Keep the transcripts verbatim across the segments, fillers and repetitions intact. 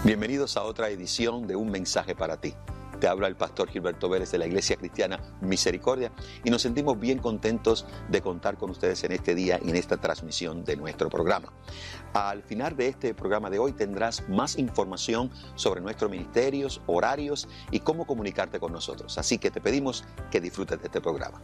Bienvenidos a otra edición de Un Mensaje para Ti. Te habla el pastor Gilberto Vélez de la Iglesia Cristiana Misericordia y nos sentimos bien contentos de contar con ustedes en este día y en esta transmisión de nuestro programa. Al final de este programa de hoy tendrás más información sobre nuestros ministerios, horarios y cómo comunicarte con nosotros. Así que te pedimos que disfrutes de este programa.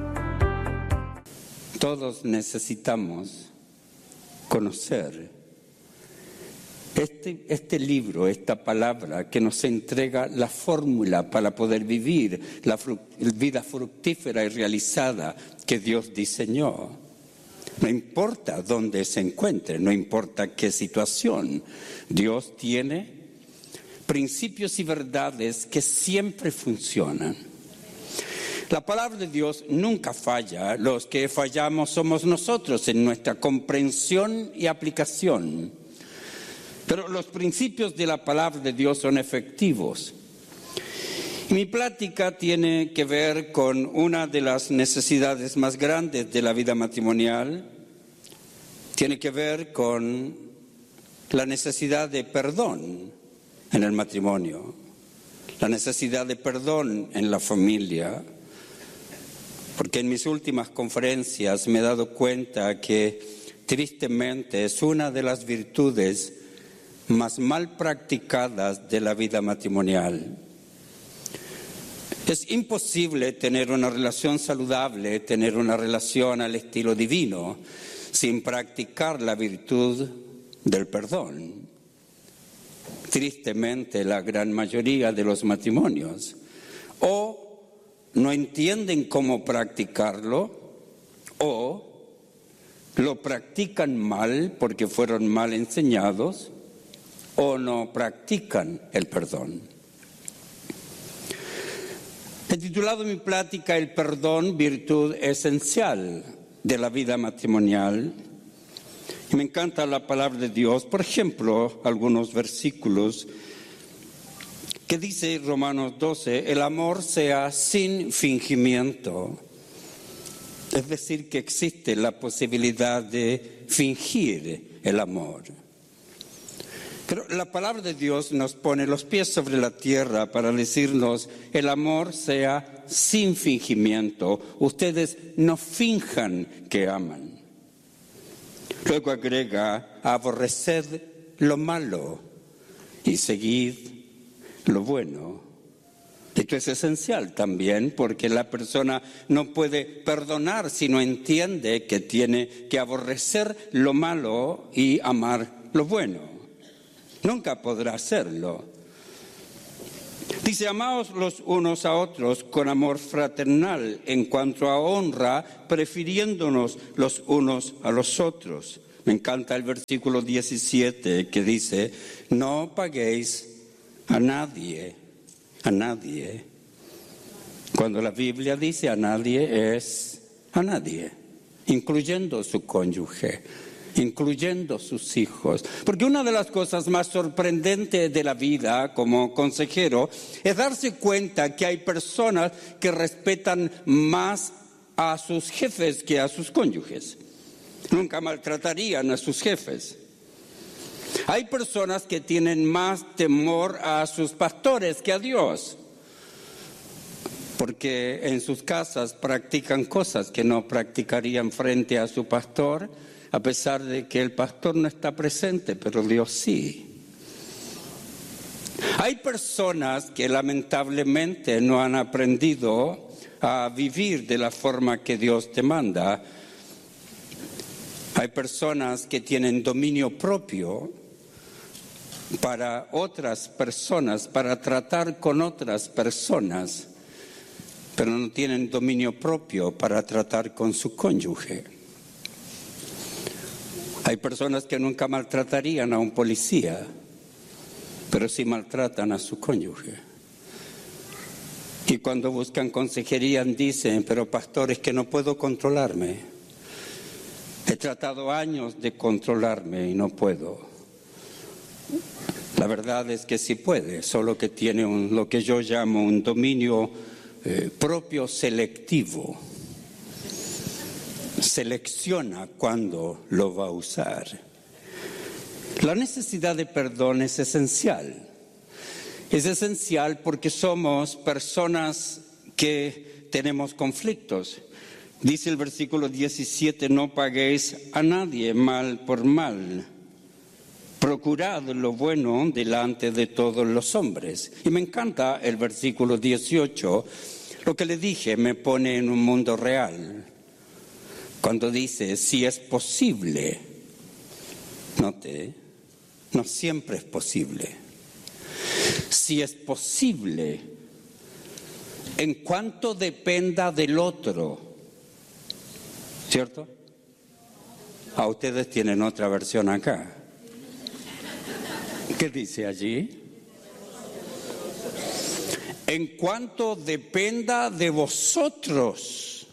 Todos necesitamos conocer Este, este libro, esta palabra que nos entrega la fórmula para poder vivir la fru- vida fructífera y realizada que Dios diseñó. No importa dónde se encuentre, no importa qué situación, Dios tiene principios y verdades que siempre funcionan. La palabra de Dios nunca falla, los que fallamos somos nosotros en nuestra comprensión y aplicación. Pero los principios de la palabra de Dios son efectivos. Y mi plática tiene que ver con una de las necesidades más grandes de la vida matrimonial. Tiene que ver con la necesidad de perdón en el matrimonio, la necesidad de perdón en la familia. Porque en mis últimas conferencias me he dado cuenta que tristemente es una de las virtudes más mal practicadas de la vida matrimonial. Es imposible tener una relación saludable, tener una relación al estilo divino, sin practicar la virtud del perdón. Tristemente, la gran mayoría de los matrimonios o no entienden cómo practicarlo o lo practican mal porque fueron mal enseñados, o no practican el perdón. He titulado mi plática El perdón, virtud esencial de la vida matrimonial. Y me encanta la palabra de Dios. Por ejemplo, algunos versículos que dice Romanos doce, el amor sea sin fingimiento. Es decir, que existe la posibilidad de fingir el amor. Pero la palabra de Dios nos pone los pies sobre la tierra para decirnos, el amor sea sin fingimiento. Ustedes no finjan que aman. Luego agrega, aborreced lo malo y seguid lo bueno. Esto es esencial también porque la persona no puede perdonar si no entiende que tiene que aborrecer lo malo y amar lo bueno. Nunca podrá hacerlo. Dice, amaos los unos a otros con amor fraternal, en cuanto a honra, prefiriéndonos los unos a los otros. Me encanta el versículo diecisiete que dice, no paguéis a nadie, a nadie. Cuando la Biblia dice a nadie, es a nadie, incluyendo su cónyuge, incluyendo sus hijos. Porque una de las cosas más sorprendentes de la vida como consejero es darse cuenta que hay personas que respetan más a sus jefes que a sus cónyuges. Nunca maltratarían a sus jefes. Hay personas que tienen más temor a sus pastores que a Dios, porque en sus casas practican cosas que no practicarían frente a su pastor, a pesar de que el pastor no está presente, pero Dios sí. Hay personas que lamentablemente no han aprendido a vivir de la forma que Dios te manda. Hay personas que tienen dominio propio para otras personas, para tratar con otras personas, pero no tienen dominio propio para tratar con su cónyuge. Hay personas que nunca maltratarían a un policía, pero sí maltratan a su cónyuge. Y cuando buscan consejería dicen, pero pastor, es que no puedo controlarme. He tratado años de controlarme y no puedo. La verdad es que sí puede, solo que tiene un, lo que yo llamo un dominio eh, propio selectivo. Selecciona cuándo lo va a usar. La necesidad de perdón es esencial. Es esencial porque somos personas que tenemos conflictos. Dice el versículo diecisiete, no paguéis a nadie mal por mal. Procurad lo bueno delante de todos los hombres. Y me encanta el versículo dieciocho. Lo que le dije me pone en un mundo real. Cuando dice, si es posible. Note, no siempre es posible. Si es posible, en cuanto dependa del otro. ¿Cierto? A ustedes tienen otra versión acá. ¿Qué dice allí? En cuanto dependa de vosotros.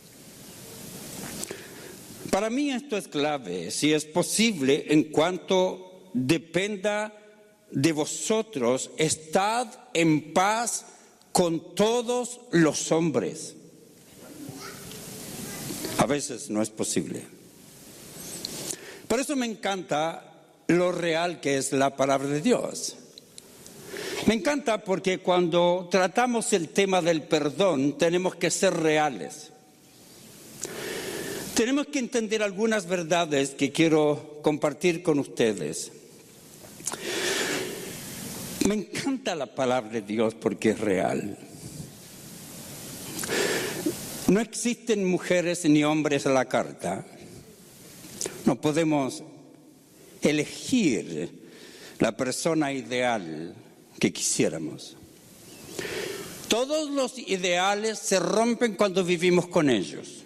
Para mí esto es clave. Si es posible, en cuanto dependa de vosotros, estad en paz con todos los hombres. A veces no es posible. Por eso me encanta lo real que es la palabra de Dios. Me encanta porque cuando tratamos el tema del perdón tenemos que ser reales. Tenemos que entender algunas verdades que quiero compartir con ustedes. Me encanta la palabra de Dios porque es real. No existen mujeres ni hombres a la carta. No podemos elegir la persona ideal que quisiéramos. Todos los ideales se rompen cuando vivimos con ellos.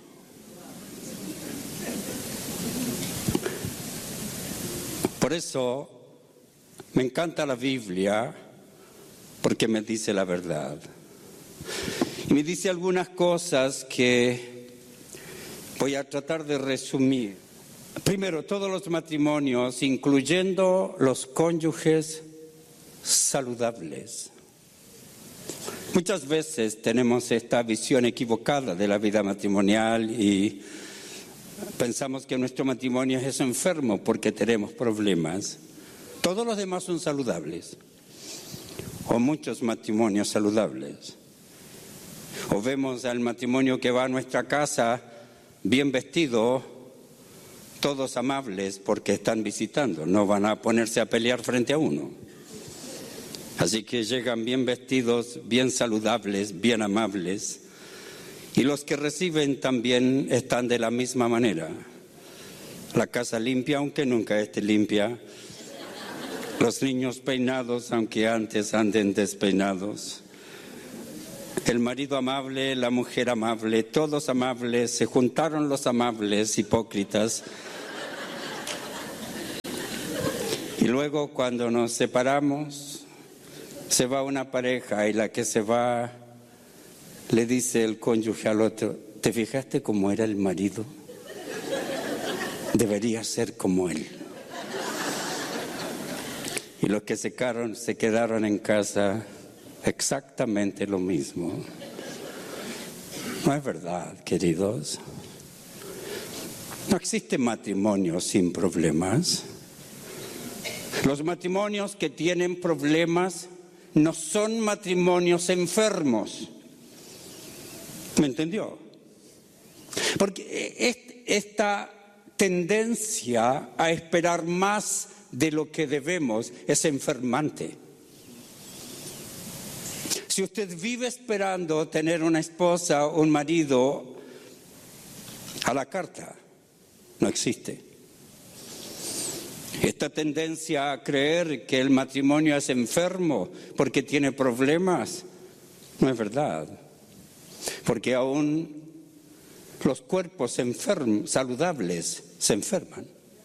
Por eso me encanta la Biblia, porque me dice la verdad. Y me dice algunas cosas que voy a tratar de resumir. Primero, todos los matrimonios, incluyendo los cónyuges saludables. Muchas veces tenemos esta visión equivocada de la vida matrimonial y pensamos que nuestro matrimonio es enfermo porque tenemos problemas. Todos los demás son saludables, o muchos matrimonios saludables. O vemos al matrimonio que va a nuestra casa bien vestido, todos amables porque están visitando, no van a ponerse a pelear frente a uno. Así que llegan bien vestidos, bien saludables, bien amables. Y los que reciben también están de la misma manera. La casa limpia, aunque nunca esté limpia. Los niños peinados, aunque antes anden despeinados. El marido amable, la mujer amable, todos amables, se juntaron los amables hipócritas. Y luego cuando nos separamos, se va una pareja y la que se va le dice el cónyuge al otro, ¿te fijaste cómo era el marido? Debería ser como él. Y los que se quedaron, se quedaron en casa exactamente lo mismo. No es verdad, queridos. No existe matrimonio sin problemas. Los matrimonios que tienen problemas no son matrimonios enfermos. ¿Me entendió? Porque esta tendencia a esperar más de lo que debemos es enfermante. Si usted vive esperando tener una esposa o un marido a la carta, no existe. Esta tendencia a creer que el matrimonio es enfermo porque tiene problemas, no es verdad. Porque aún los cuerpos enfermos, saludables se enferman.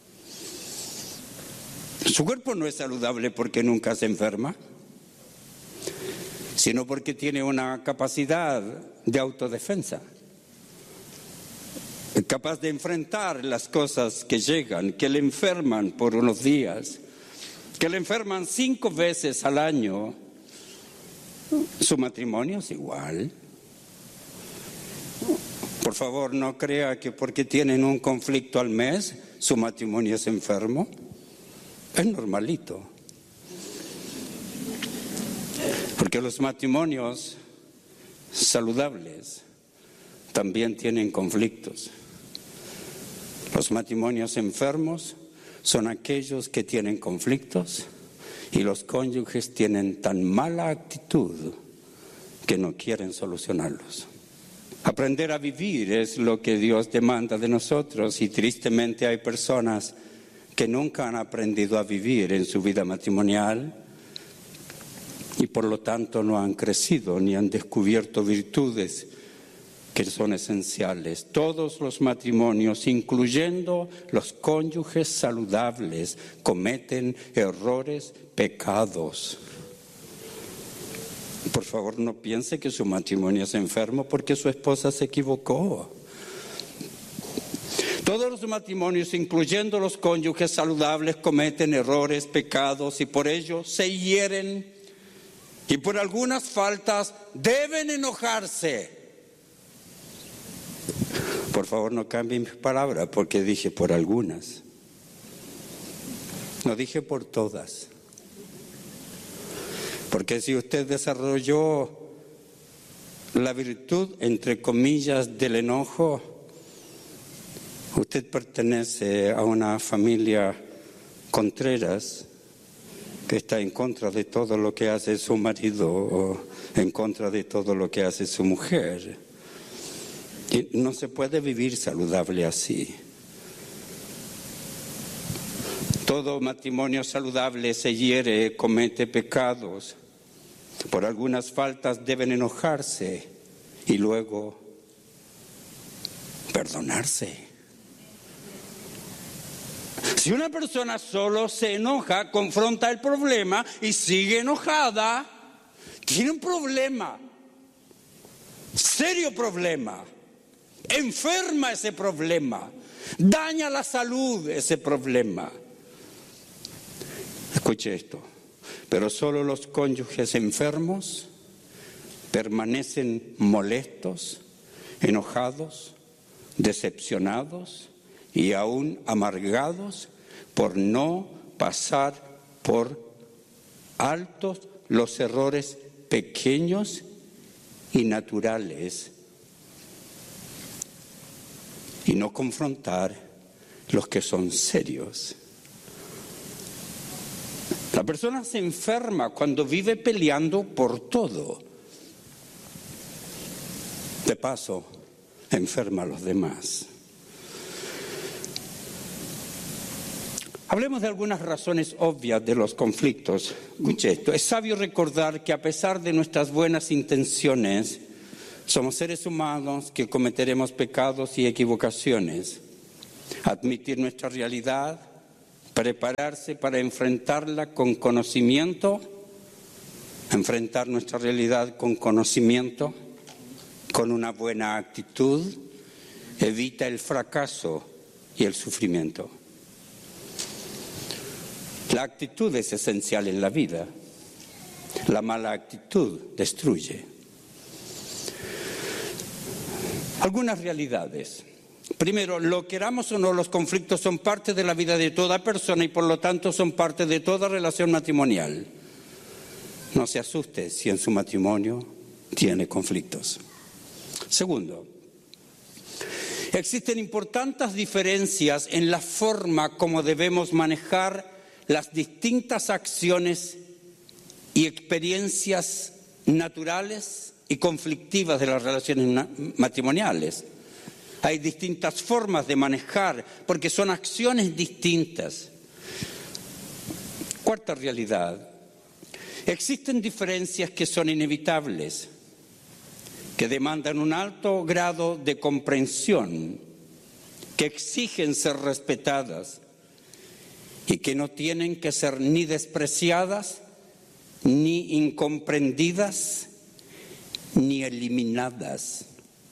Su cuerpo no es saludable porque nunca se enferma, sino porque tiene una capacidad de autodefensa, capaz de enfrentar las cosas que llegan, que le enferman por unos días, que le enferman cinco veces al año. Su matrimonio es igual. Por favor, no crea que porque tienen un conflicto al mes, su matrimonio es enfermo. es normalito. Porque los matrimonios saludables también tienen conflictos. Los matrimonios enfermos son aquellos que tienen conflictos y los cónyuges tienen tan mala actitud que no quieren solucionarlos. Aprender a vivir es lo que Dios demanda de nosotros y tristemente hay personas que nunca han aprendido a vivir en su vida matrimonial y por lo tanto no han crecido ni han descubierto virtudes que son esenciales. Todos los matrimonios, incluyendo los cónyuges saludables, cometen errores, pecados. Por favor, no piense que su matrimonio es enfermo porque su esposa se equivocó. Todos los matrimonios, incluyendo los cónyuges saludables, cometen errores, pecados y por ello se hieren y por algunas faltas deben enojarse. Por favor, no cambien mis palabras porque dije por algunas. No dije por todas. Porque si usted desarrolló la virtud, entre comillas, del enojo, usted pertenece a una familia Contreras que está en contra de todo lo que hace su marido o en contra de todo lo que hace su mujer. Y no se puede vivir saludable así. Todo matrimonio saludable se hiere, comete pecados. Por algunas faltas deben enojarse y luego perdonarse. Si una persona solo se enoja, confronta el problema y sigue enojada, tiene un problema, serio problema. Enferma ese problema, daña la salud ese problema. Escuche esto, pero solo los cónyuges enfermos permanecen molestos, enojados, decepcionados y aún amargados por no pasar por altos los errores pequeños y naturales y no confrontar los que son serios. La persona se enferma cuando vive peleando por todo. De paso, enferma a los demás. Hablemos de algunas razones obvias de los conflictos. Escuche esto, es sabio recordar que a pesar de nuestras buenas intenciones, somos seres humanos que cometeremos pecados y equivocaciones. Admitir nuestra realidad, prepararse para enfrentarla con conocimiento, enfrentar nuestra realidad con conocimiento, con una buena actitud, evita el fracaso y el sufrimiento. La actitud es esencial en la vida. La mala actitud destruye. Algunas realidades. Primero, lo queramos o no, los conflictos son parte de la vida de toda persona y por lo tanto son parte de toda relación matrimonial. No se asuste si en su matrimonio tiene conflictos. Segundo, existen importantes diferencias en la forma como debemos manejar las distintas acciones y experiencias naturales y conflictivas de las relaciones matrimoniales. Hay distintas formas de manejar porque son acciones distintas. Cuarta realidad. Existen diferencias que son inevitables, que demandan un alto grado de comprensión, que exigen ser respetadas y que no tienen que ser ni despreciadas, ni incomprendidas, ni eliminadas.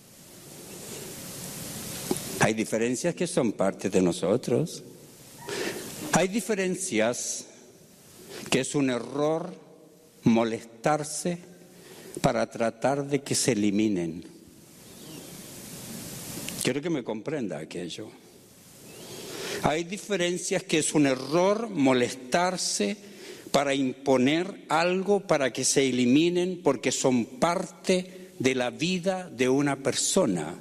Hay diferencias que son parte de nosotros. Hay diferencias que es un error molestarse para tratar de que se eliminen. Quiero que me comprenda aquello. Hay diferencias que es un error molestarse para imponer algo para que se eliminen porque son parte de la vida de una persona.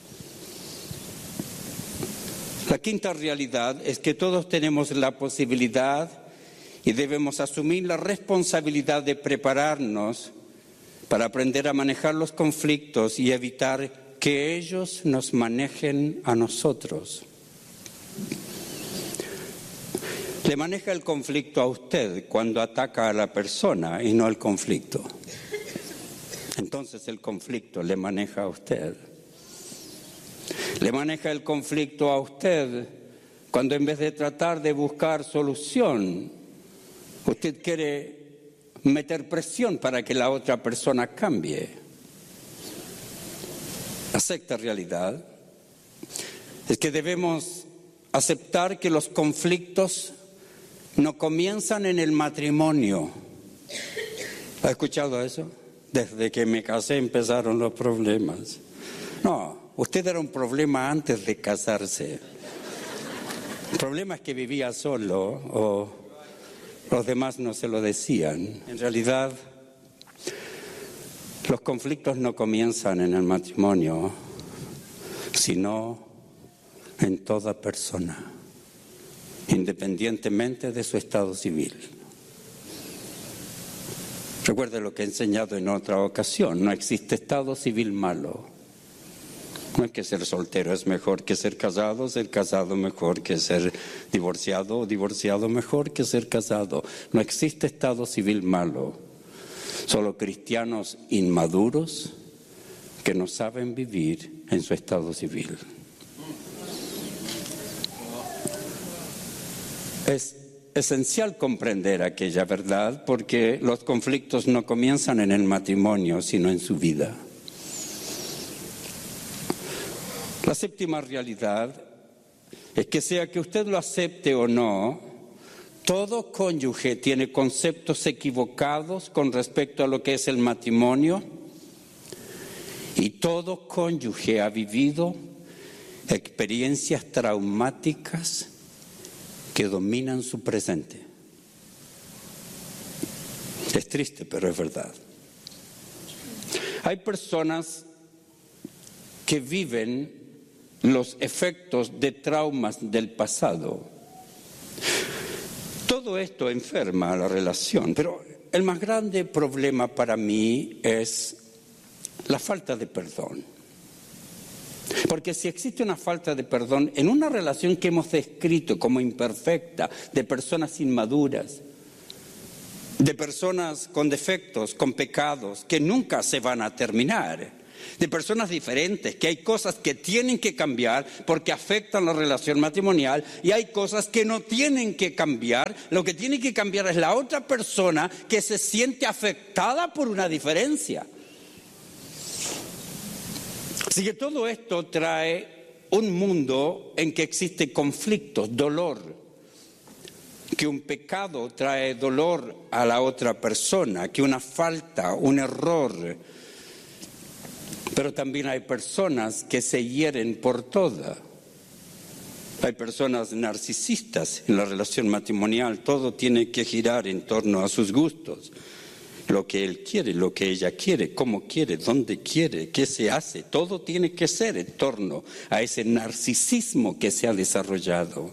La quinta realidad es que todos tenemos la posibilidad y debemos asumir la responsabilidad de prepararnos para aprender a manejar los conflictos y evitar que ellos nos manejen a nosotros. Le maneja el conflicto a usted cuando ataca a la persona y no al conflicto. Entonces el conflicto le maneja a usted. Le maneja el conflicto a usted cuando en vez de tratar de buscar solución, usted quiere meter presión para que la otra persona cambie. La sexta realidad es que debemos aceptar que los conflictos no comienzan en el matrimonio. ¿Ha escuchado eso? Desde que me casé empezaron los problemas. No, usted era un problema antes de casarse. El problema es que vivía solo o los demás no se lo decían. En realidad, los conflictos no comienzan en el matrimonio, sino en toda persona, independientemente de su estado civil. Recuerde lo que he enseñado en otra ocasión, no existe estado civil malo. No es que ser soltero es mejor que ser casado, ser casado mejor que ser divorciado, o divorciado mejor que ser casado. No existe estado civil malo, solo cristianos inmaduros que no saben vivir en su estado civil. Es esencial comprender aquella verdad porque los conflictos no comienzan en el matrimonio, sino en su vida. La séptima realidad es que sea que usted lo acepte o no, todo cónyuge tiene conceptos equivocados con respecto a lo que es el matrimonio y todo cónyuge ha vivido experiencias traumáticas que dominan su presente. Es triste, pero es verdad. Hay personas que viven los efectos de traumas del pasado. Todo esto enferma a la relación, pero el más grande problema para mí es la falta de perdón. Porque si existe una falta de perdón en una relación que hemos descrito como imperfecta, de personas inmaduras, de personas con defectos, con pecados, que nunca se van a terminar, de personas diferentes, que hay cosas que tienen que cambiar porque afectan la relación matrimonial y hay cosas que no tienen que cambiar. Lo que tiene que cambiar es la otra persona que se siente afectada por una diferencia. Así que todo esto trae un mundo en que existe conflicto, dolor, que un pecado trae dolor a la otra persona, que una falta, un error. Pero también hay personas que se hieren por toda. Hay personas narcisistas en la relación matrimonial, todo tiene que girar en torno a sus gustos. Lo que él quiere, lo que ella quiere, cómo quiere, dónde quiere, qué se hace, todo tiene que ser en torno a ese narcisismo que se ha desarrollado.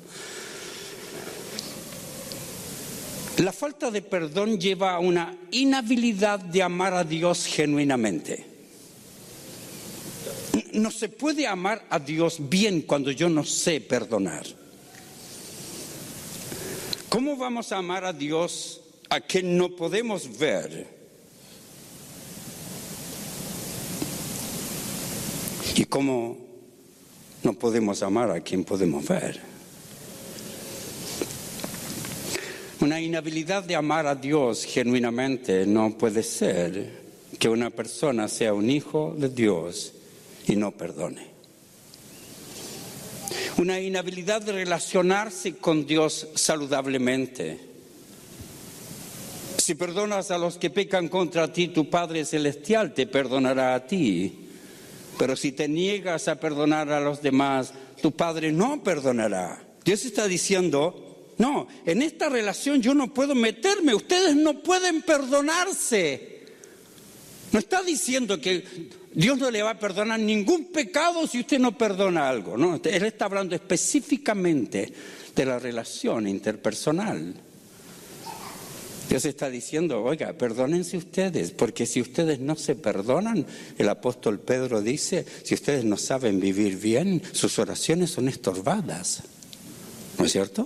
La falta de perdón lleva a una inhabilidad de amar a Dios genuinamente. No se puede amar a Dios bien cuando yo no sé perdonar. ¿Cómo vamos a amar a Dios a quien no podemos ver? ¿Y cómo no podemos amar a quien podemos ver? Una inhabilidad de amar a Dios genuinamente no puede ser que una persona sea un hijo de Dios y no perdone. Una inhabilidad de relacionarse con Dios saludablemente. Si perdonas a los que pecan contra ti, tu Padre Celestial te perdonará a ti. Pero si te niegas a perdonar a los demás, tu Padre no perdonará. Dios está diciendo, no, en esta relación yo no puedo meterme, ustedes no pueden perdonarse. No está diciendo que Dios no le va a perdonar ningún pecado si usted no perdona algo, no, Él está hablando específicamente de la relación interpersonal. Dios está diciendo, oiga, perdónense ustedes, porque si ustedes no se perdonan, el apóstol Pedro dice, si ustedes no saben vivir bien, sus oraciones son estorbadas. ¿No es cierto?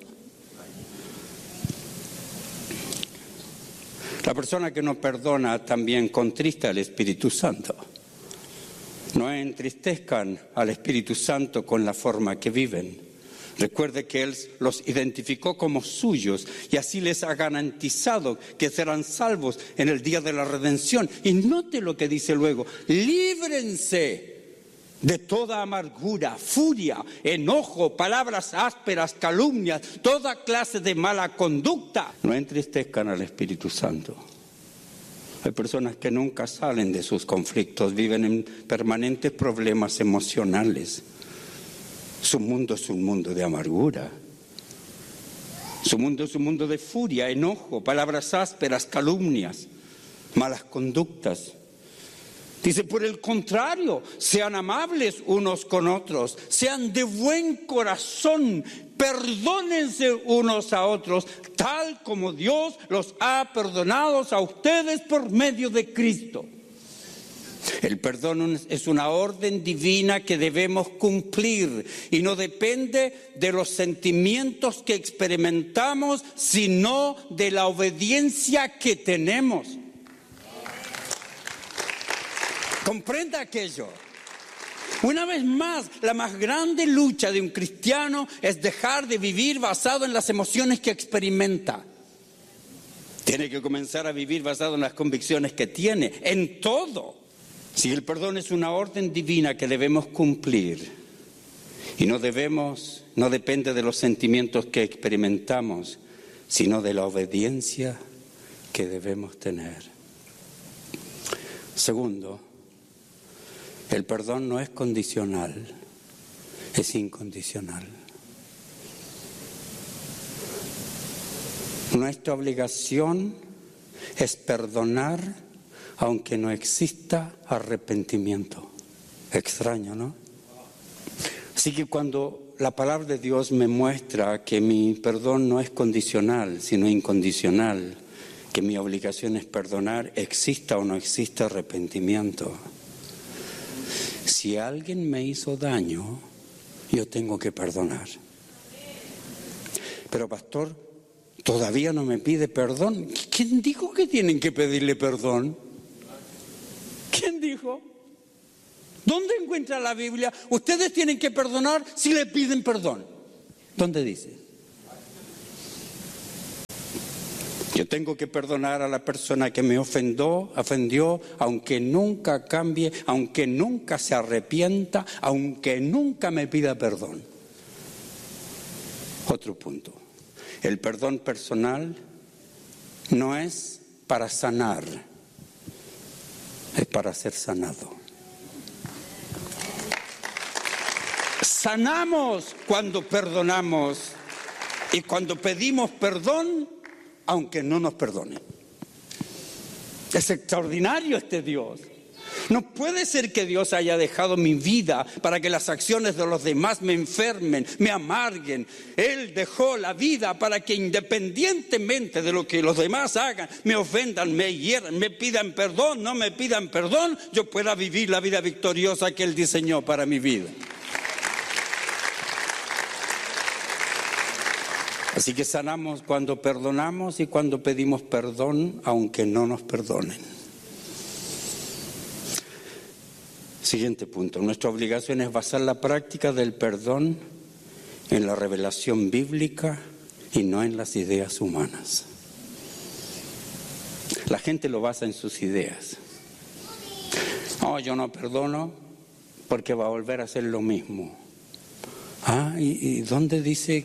La persona que no perdona también contrista al Espíritu Santo. No entristezcan al Espíritu Santo con la forma que viven. Recuerde que Él los identificó como suyos y así les ha garantizado que serán salvos en el día de la redención. Y note lo que dice luego, líbrense de toda amargura, furia, enojo, palabras ásperas, calumnias, toda clase de mala conducta. No entristezcan al Espíritu Santo. Hay personas que nunca salen de sus conflictos, viven en permanentes problemas emocionales. Su mundo es un mundo de amargura. Su mundo es un mundo de furia, enojo, palabras ásperas, calumnias, malas conductas. Dice, por el contrario, sean amables unos con otros, sean de buen corazón, perdónense unos a otros, tal como Dios los ha perdonado a ustedes por medio de Cristo. El perdón es una orden divina que debemos cumplir y no depende de los sentimientos que experimentamos, sino de la obediencia que tenemos. Comprenda aquello. Una vez más, la más grande lucha de un cristiano es dejar de vivir basado en las emociones que experimenta. Tiene que comenzar a vivir basado en las convicciones que tiene, en todo. Si el perdón es una orden divina que debemos cumplir y no debemos, no depende de los sentimientos que experimentamos, sino de la obediencia que debemos tener. Segundo, el perdón no es condicional, es incondicional. Nuestra obligación es perdonar aunque no exista arrepentimiento. Extraño, ¿no? Así que cuando la palabra de Dios me muestra que mi perdón no es condicional, sino incondicional, que mi obligación es perdonar, exista o no exista arrepentimiento. Si alguien me hizo daño, yo tengo que perdonar. Pero pastor, todavía no me pide perdón. ¿Quién dijo que tienen que pedirle perdón? ¿Quién dijo? ¿Dónde encuentra la Biblia? Ustedes tienen que perdonar si le piden perdón. ¿Dónde dice? Yo tengo que perdonar a la persona que me ofendió, ofendió, aunque nunca cambie, aunque nunca se arrepienta, aunque nunca me pida perdón. Otro punto. El perdón personal no es para sanar, es para ser sanado. Sanamos cuando perdonamos y cuando pedimos perdón, aunque no nos perdone. Es extraordinario este Dios. No puede ser que Dios haya dejado mi vida para que las acciones de los demás me enfermen, me amarguen. Él dejó la vida para que independientemente de lo que los demás hagan, me ofendan, me hieran, me pidan perdón, no me pidan perdón, yo pueda vivir la vida victoriosa que Él diseñó para mi vida. Así que sanamos cuando perdonamos y cuando pedimos perdón, aunque no nos perdonen. Siguiente punto. Nuestra obligación es basar la práctica del perdón en la revelación bíblica y no en las ideas humanas. La gente lo basa en sus ideas. No, yo no perdono porque va a volver a hacer lo mismo. Ah, ¿y, y dónde dice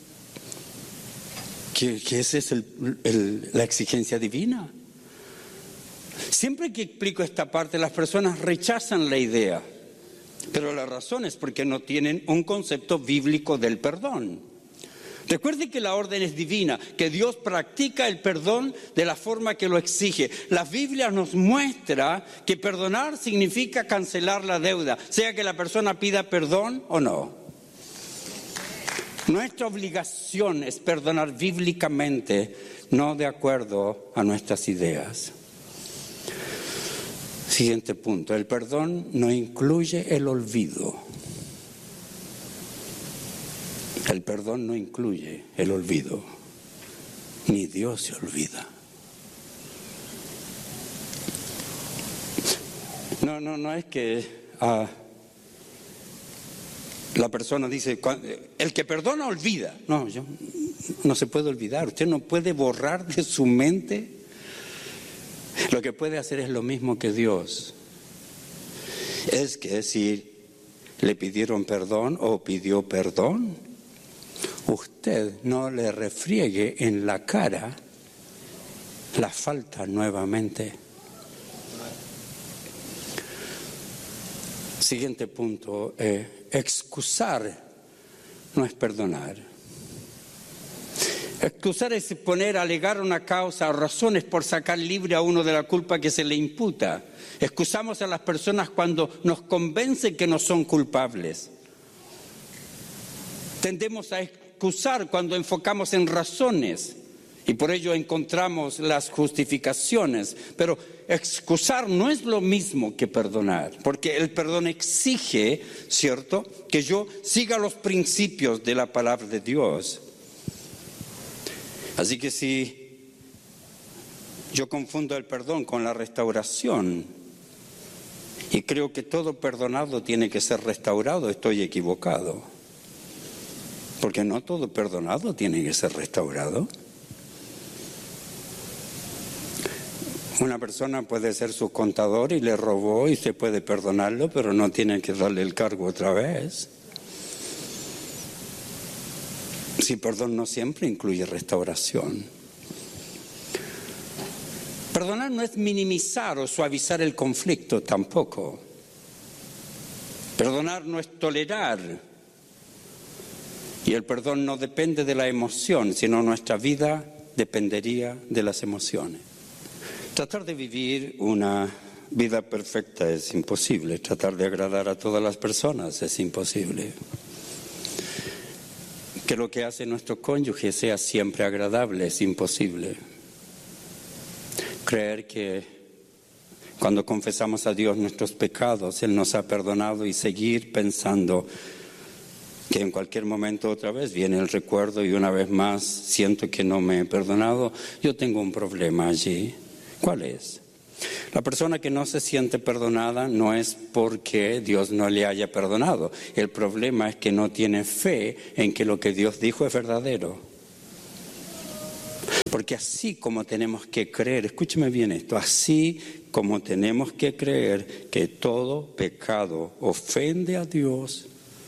que, que esa es el, el, la exigencia divina? Siempre que explico esta parte, las personas rechazan la idea, pero la razón es porque no tienen un concepto bíblico del perdón. Recuerde que la orden es divina, que Dios practica el perdón de la forma que lo exige. La Biblia nos muestra que perdonar significa cancelar la deuda, sea que la persona pida perdón o no. Nuestra obligación es perdonar bíblicamente, no de acuerdo a nuestras ideas. Siguiente punto, el perdón no incluye el olvido. El perdón no incluye el olvido, ni Dios se olvida. No, no, no es que uh, la persona dice, el que perdona olvida. No, yo, no se puede olvidar, usted no puede borrar de su mente. Lo que puede hacer es lo mismo que Dios. Es que si le pidieron perdón o pidió perdón, usted no le refriegue en la cara la falta nuevamente. Siguiente punto, eh, excusar no es perdonar. Excusar es poner, alegar una causa o razones por sacar libre a uno de la culpa que se le imputa. Excusamos a las personas cuando nos convencen que no son culpables. Tendemos a excusar cuando enfocamos en razones y por ello encontramos las justificaciones. Pero excusar no es lo mismo que perdonar, porque el perdón exige, ¿cierto?, que yo siga los principios de la palabra de Dios. Así que si yo confundo el perdón con la restauración y creo que todo perdonado tiene que ser restaurado, estoy equivocado. Porque no todo perdonado tiene que ser restaurado. Una persona puede ser su contador y le robó y se puede perdonarlo, pero no tiene que darle el cargo otra vez. Sí, perdón no siempre incluye restauración. Perdonar no es minimizar o suavizar el conflicto tampoco. Perdonar no es tolerar. Y el perdón no depende de la emoción, sino nuestra vida dependería de las emociones. Tratar de vivir una vida perfecta es imposible. Tratar de agradar a todas las personas es imposible. Que lo que hace nuestro cónyuge sea siempre agradable es imposible. Creer que cuando confesamos a Dios nuestros pecados, Él nos ha perdonado y seguir pensando que en cualquier momento otra vez viene el recuerdo y una vez más siento que no me he perdonado, yo tengo un problema allí. ¿Cuál es? La persona que no se siente perdonada no es porque Dios no le haya perdonado. El problema es que no tiene fe en que lo que Dios dijo es verdadero. Porque así como tenemos que creer, escúcheme bien esto, así como tenemos que creer que todo pecado ofende a Dios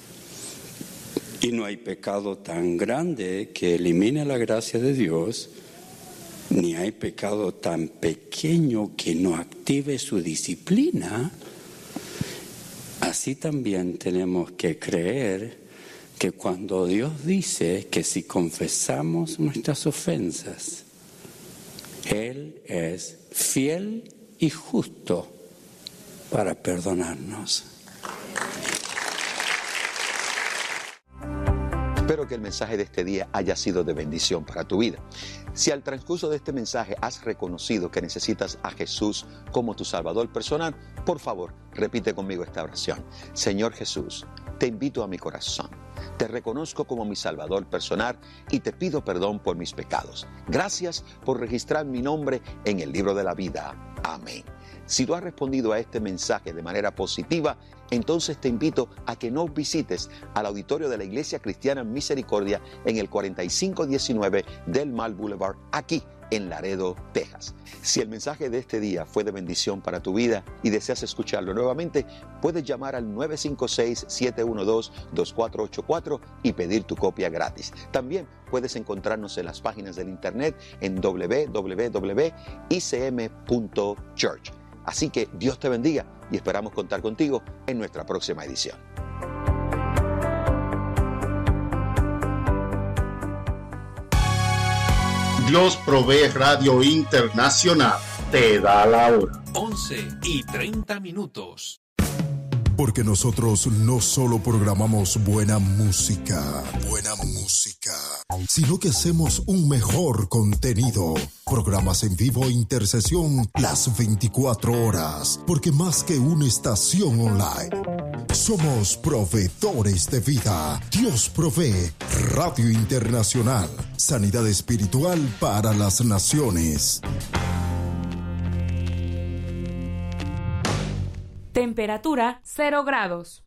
y no hay pecado tan grande que elimine la gracia de Dios, ni hay pecado tan pequeño que no active su disciplina, así también tenemos que creer que cuando Dios dice que si confesamos nuestras ofensas, Él es fiel y justo para perdonarnos. Espero que el mensaje de este día haya sido de bendición para tu vida. Si al transcurso de este mensaje has reconocido que necesitas a Jesús como tu Salvador personal, por favor, repite conmigo esta oración. Señor Jesús, te invito a mi corazón. Te reconozco como mi Salvador personal y te pido perdón por mis pecados. Gracias por registrar mi nombre en el libro de la vida. Amén. Si tú has respondido a este mensaje de manera positiva, entonces te invito a que nos visites al auditorio de la Iglesia Cristiana Misericordia en el cuarenta y cinco diecinueve Del Mar Boulevard, aquí en Laredo, Texas. Si el mensaje de este día fue de bendición para tu vida y deseas escucharlo nuevamente, puedes llamar al nueve cinco seis, siete uno dos, dos cuatro ocho cuatro y pedir tu copia gratis. También puedes encontrarnos en las páginas del internet en doble u doble u doble u punto i c m punto church. Así que Dios te bendiga y esperamos contar contigo en nuestra próxima edición. Dios Provee Radio Internacional te da la hora. once y treinta minutos. Porque nosotros no solo programamos buena música, buena música, sino que hacemos un mejor contenido. Programas en vivo e intercesión las veinticuatro horas, porque más que una estación online, somos proveedores de vida. Dios Provee Radio Internacional, sanidad espiritual para las naciones. Temperatura cero grados.